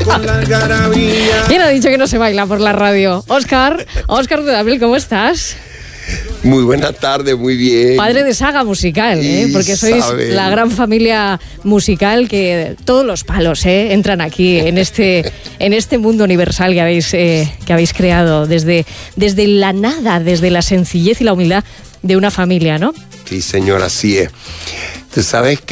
¿Quién ha dicho que no se baila por la radio? Óscar Dudamel, ¿cómo estás? Muy buena tarde, muy bien. Padre de saga musical, porque sois la gran familia musical que todos los palos entran aquí en este mundo universal que habéis creado desde la nada, desde la sencillez y la humildad de una familia, ¿no? Sí, señor, así es. Tú sabes que